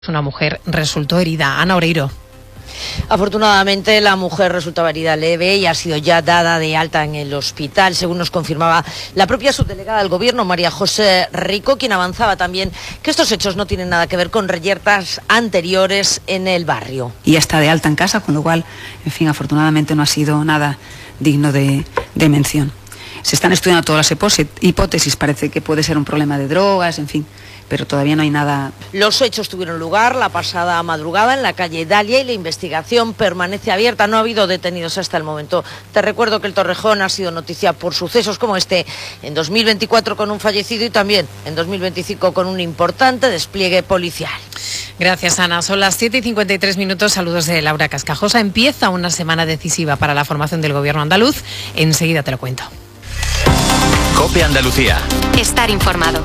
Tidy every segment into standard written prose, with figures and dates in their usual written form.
Una mujer resultó herida. Ana Oreiro. Afortunadamente la mujer resultaba herida leve y ha sido ya dada de alta en el hospital, según nos confirmaba la propia subdelegada del Gobierno, María José Rico, quien avanzaba también que estos hechos no tienen nada que ver con reyertas anteriores en el barrio. Y está de alta en casa, con lo cual, en fin, afortunadamente no ha sido nada digno de mención. Se están estudiando todas las hipótesis, parece que puede ser un problema de drogas, en fin, pero todavía no hay nada. Los hechos tuvieron lugar la pasada madrugada en la calle Dalia y la investigación permanece abierta. No ha habido detenidos hasta el momento. Te recuerdo que el Torrejón ha sido noticia por sucesos como este en 2024 con un fallecido y también en 2025 con un importante despliegue policial. Gracias, Ana. Son las 7:53. Saludos de Laura Cascajosa. Empieza una semana decisiva para la formación del Gobierno andaluz. Enseguida te lo cuento. COPE Andalucía. Estar informado.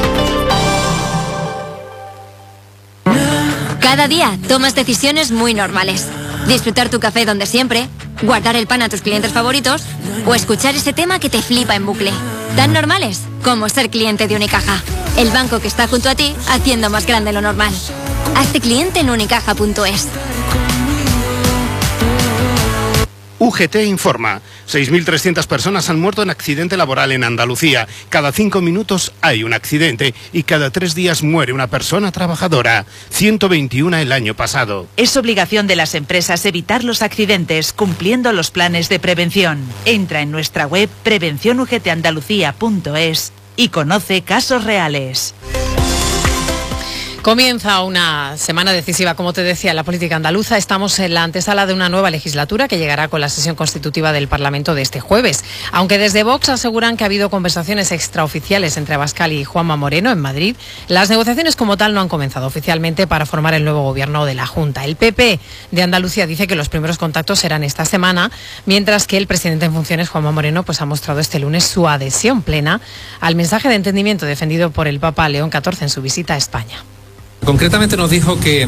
Cada día tomas decisiones muy normales. Disfrutar tu café donde siempre, guardar el pan a tus clientes favoritos o escuchar ese tema que te flipa en bucle. Tan normales como ser cliente de Unicaja, el banco que está junto a ti haciendo más grande lo normal. Hazte cliente en unicaja.es. UGT informa. 6.300 personas han muerto en accidente laboral en Andalucía. Cada 5 minutos hay un accidente y cada 3 días muere una persona trabajadora. 121 el año pasado. Es obligación de las empresas evitar los accidentes cumpliendo los planes de prevención. Entra en nuestra web prevencionugtandalucía.es y conoce casos reales. Comienza una semana decisiva, como te decía, en la política andaluza. Estamos en la antesala de una nueva legislatura que llegará con la sesión constitutiva del Parlamento de este jueves. Aunque desde Vox aseguran que ha habido conversaciones extraoficiales entre Abascal y Juanma Moreno en Madrid, las negociaciones como tal no han comenzado oficialmente para formar el nuevo gobierno de la Junta. El PP de Andalucía dice que los primeros contactos serán esta semana, mientras que el presidente en funciones, Juanma Moreno, ha mostrado este lunes su adhesión plena al mensaje de entendimiento defendido por el Papa León XIV en su visita a España. Concretamente nos dijo que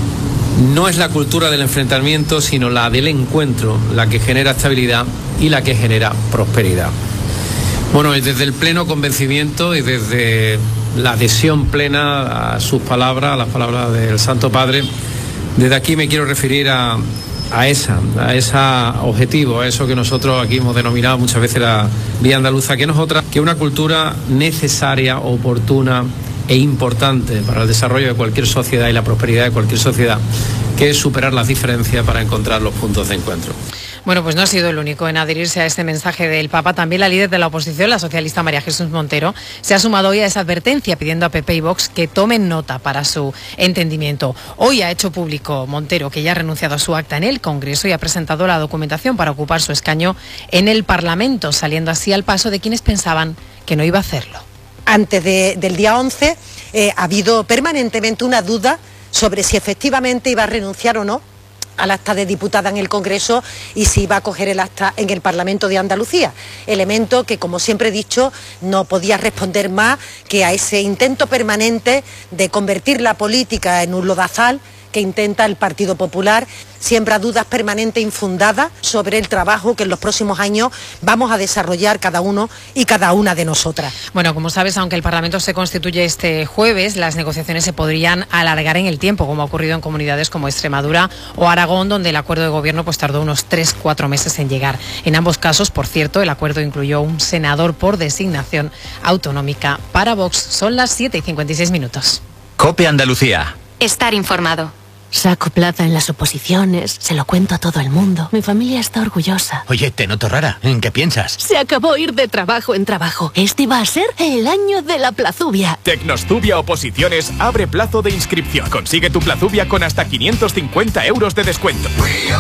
no es la cultura del enfrentamiento, sino la del encuentro, la que genera estabilidad y la que genera prosperidad. Bueno, y desde el pleno convencimiento y desde la adhesión plena a sus palabras, a las palabras del Santo Padre, desde aquí me quiero referir a ese objetivo, a eso que nosotros aquí hemos denominado muchas veces la vía andaluza, que no es otra que una cultura necesaria, oportuna e importante para el desarrollo de cualquier sociedad y la prosperidad de cualquier sociedad, que es superar las diferencias para encontrar los puntos de encuentro. Bueno, pues no ha sido el único en adherirse a este mensaje del Papa. También la líder de la oposición, la socialista María Jesús Montero, se ha sumado hoy a esa advertencia pidiendo a PP y Vox que tomen nota para su entendimiento. Hoy ha hecho público Montero que ya ha renunciado a su acta en el Congreso y ha presentado la documentación para ocupar su escaño en el Parlamento, saliendo así al paso de quienes pensaban que no iba a hacerlo. Antes del día 11 ha habido permanentemente una duda sobre si efectivamente iba a renunciar o no al acta de diputada en el Congreso y si iba a coger el acta en el Parlamento de Andalucía. Elemento que, como siempre he dicho, no podía responder más que a ese intento permanente de convertir la política en un lodazal que intenta el Partido Popular. Siembra dudas permanentes infundadas sobre el trabajo que en los próximos años vamos a desarrollar cada uno y cada una de nosotras. Bueno, como sabes, aunque el Parlamento se constituye este jueves, las negociaciones se podrían alargar en el tiempo, como ha ocurrido en comunidades como Extremadura o Aragón, donde el acuerdo de gobierno tardó unos 3-4 meses en llegar. En ambos casos, por cierto, el acuerdo incluyó un senador por designación autonómica para Vox. Son las 7:56. COPE Andalucía. Estar informado. Saco plaza en las oposiciones, se lo cuento a todo el mundo. Mi familia está orgullosa. Oye, te noto rara. ¿En qué piensas? Se acabó ir de trabajo en trabajo. Este va a ser el año de la plazubia. Tecnostubia Oposiciones abre plazo de inscripción. Consigue tu plazubia con hasta 550 euros de descuento.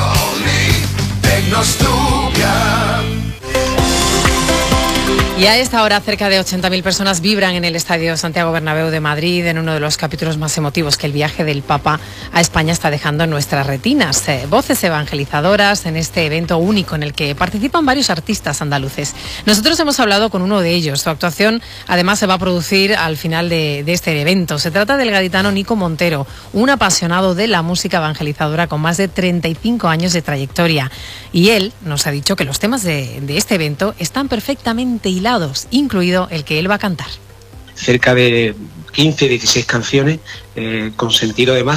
Y a esta hora cerca de 80.000 personas vibran en el Estadio Santiago Bernabéu de Madrid en uno de los capítulos más emotivos que el viaje del Papa a España está dejando en nuestras retinas. Voces evangelizadoras en este evento único en el que participan varios artistas andaluces. Nosotros hemos hablado con uno de ellos. Su actuación además se va a producir al final de este evento. Se trata del gaditano Nico Montero, un apasionado de la música evangelizadora con más de 35 años de trayectoria. Y él nos ha dicho que los temas de este evento están perfectamente hilados, incluido el que él va a cantar. cerca de 15, 16 canciones con sentido de